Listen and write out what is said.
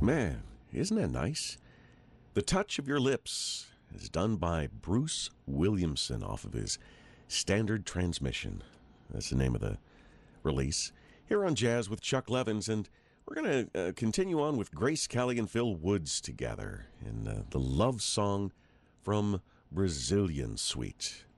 Man, isn't that nice? The Touch of Your Lips is done by Bruce Williamson off of his Standard Transmission. That's the name of the release. Here on Jazz with Chuck Levins, and we're going to continue on with Grace Kelly and Phil Woods together in the love song from Brazilian Suite.